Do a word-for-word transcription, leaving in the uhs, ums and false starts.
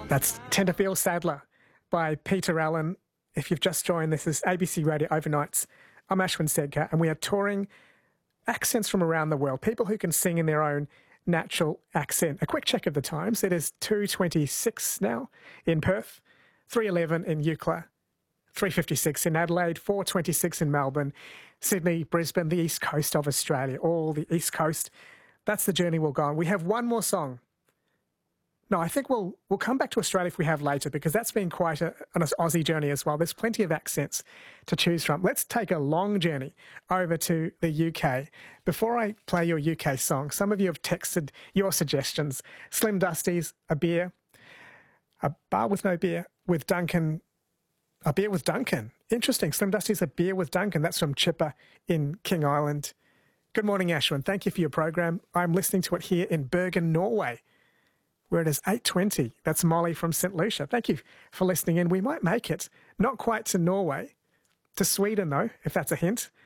That's Tend to Feel Sadler by Peter Allen. If you've just joined, this is A B C Radio Overnights. I'm Ashwin Sedkar, and we are touring accents from around the world, people who can sing in their own natural accent. A quick check of the times. It is two twenty-six now in Perth, three eleven in Eucla, three fifty-six in Adelaide, four twenty-six in Melbourne, Sydney, Brisbane, the east coast of Australia, all the east coast. That's the journey we'll go on. We have one more song. No, I think we'll we'll come back to Australia if we have later, because that's been quite a, an Aussie journey as well. There's plenty of accents to choose from. Let's take a long journey over to the U K. Before I play your U K song, some of you have texted your suggestions. Slim Dusty's A Beer, A Bar with No Beer with Duncan, A Beer with Duncan. Interesting. Slim Dusty's A Beer with Duncan. That's from Chipper in King Island. Good morning, Ashwin. Thank you for your program. I'm listening to it here in Bergen, Norway, where it is eight twenty. That's Molly from Saint Lucia. Thank you for listening in. We might make it, not quite to Norway, to Sweden though, if that's a hint.